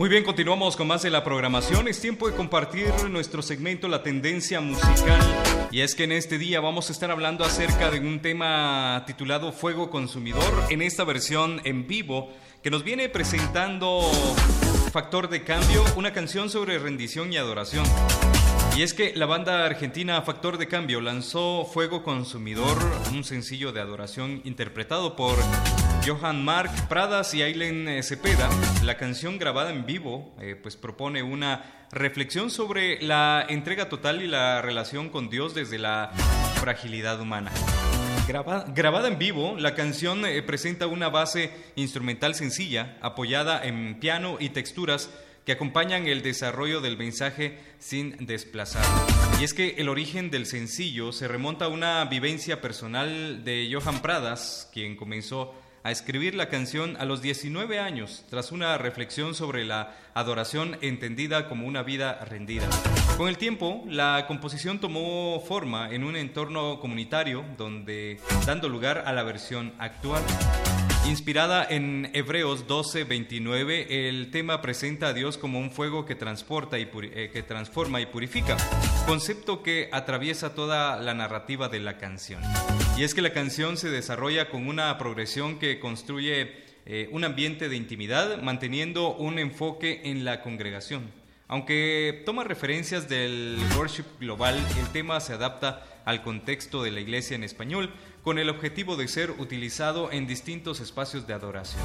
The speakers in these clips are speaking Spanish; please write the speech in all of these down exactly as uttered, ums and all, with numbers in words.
Muy bien, continuamos con más de la programación. Es tiempo de compartir nuestro segmento La Tendencia Musical. Y es que en este día vamos a estar hablando acerca de un tema titulado Fuego Consumidor, en esta versión en vivo que nos viene presentando Factor de Cambio, una canción sobre rendición y adoración. Y es que la banda argentina Factor de Cambio lanzó Fuego Consumidor, un sencillo de adoración interpretado por Johan Marc Pradas y Aylen Cepeda. La canción, grabada en vivo, eh, pues propone una reflexión sobre la entrega total y la relación con Dios desde la fragilidad humana. Graba, grabada en vivo, la canción eh, presenta una base instrumental sencilla, apoyada en piano y texturas que acompañan el desarrollo del mensaje sin desplazar. Y es que el origen del sencillo se remonta a una vivencia personal de Johan Pradas, quien comenzó a escribir la canción a los diecinueve años, tras una reflexión sobre la adoración entendida como una vida rendida. Con el tiempo, la composición tomó forma en un entorno comunitario, donde dando lugar a la versión actual. Inspirada en Hebreos doce veintinueve, el tema presenta a Dios como un fuego que transporta y puri- eh, que transforma y purifica, concepto que atraviesa toda la narrativa de la canción. Y es que la canción se desarrolla con una progresión que construye eh, un ambiente de intimidad, manteniendo un enfoque en la congregación. Aunque toma referencias del worship global, el tema se adapta al contexto de la iglesia en español, con el objetivo de ser utilizado en distintos espacios de adoración.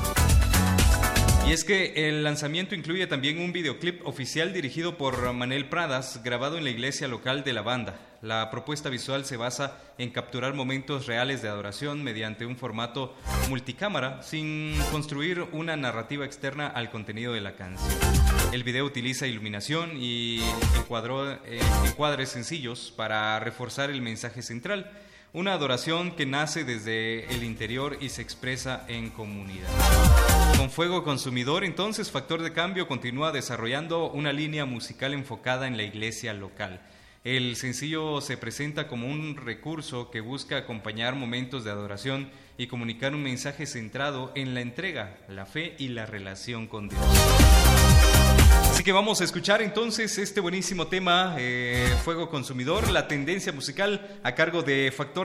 Y es que el lanzamiento incluye también un videoclip oficial dirigido por Manel Pradas, grabado en la iglesia local de la banda. La propuesta visual se basa en capturar momentos reales de adoración mediante un formato multicámara, sin construir una narrativa externa al contenido de la canción. El video utiliza iluminación y encuadró, eh, encuadres sencillos para reforzar el mensaje central, una adoración que nace desde el interior y se expresa en comunidad. Con Fuego Consumidor, entonces, Factor de Cambio continúa desarrollando una línea musical enfocada en la iglesia local. El sencillo se presenta como un recurso que busca acompañar momentos de adoración y comunicar un mensaje centrado en la entrega, la fe y la relación con Dios. Así que vamos a escuchar entonces este buenísimo tema, eh, Fuego Consumidor, la tendencia musical a cargo de Factor